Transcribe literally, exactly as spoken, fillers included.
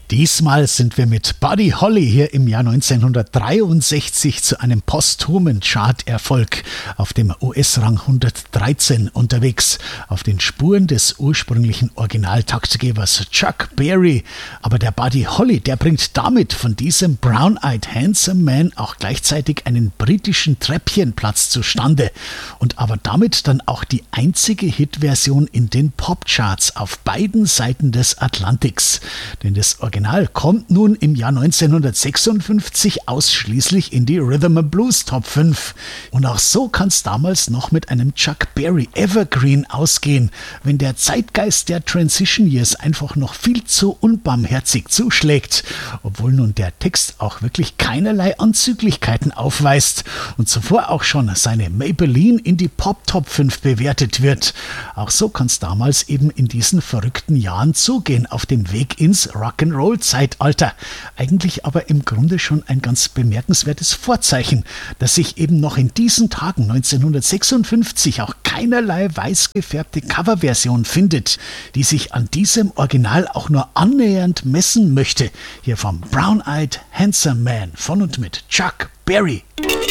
Diesmal sind wir mit Buddy Holly hier im Jahr neunzehnhundertdreiundsechzig zu einem posthumen Charterfolg auf dem U S-Rang hundertdreizehn unterwegs, auf den Spuren des ursprünglichen Originaltaktgebers Chuck Berry. Aber der Buddy Holly, der bringt damit von diesem Brown-Eyed Handsome Man auch gleichzeitig einen britischen Treppchenplatz zustande und aber damit dann auch die einzige Hitversion in den Popcharts auf beiden Seiten des Atlantiks. Denn das Original kommt nun im Jahr neunzehnhundertsechsundfünfzig ausschließlich in die Rhythm and Blues Top fünf. Und auch so kann es damals noch mit einem Chuck Berry Evergreen ausgehen, wenn der Zeitgeist der Transition Years einfach noch viel zu unbarmherzig zuschlägt, obwohl nun der Text auch wirklich keinerlei Anzüglichkeiten aufweist und zuvor auch schon seine Maybelline in die Pop Top fünf bewertet wird. Auch so kann es damals eben in diesen verrückten Jahren zugehen auf dem Weg ins Rock'n'Roll-Zeitalter. Eigentlich aber im Grunde schon ein ganz bemerkenswertes Vorzeichen, dass sich eben noch in diesen Tagen neunzehnhundertsechsundfünfzig auch keinerlei weiß gefärbte Coverversion findet, die sich an diesem Original auch nur annähernd messen möchte. Hier vom Brown-Eyed Handsome Man von und mit Chuck Berry.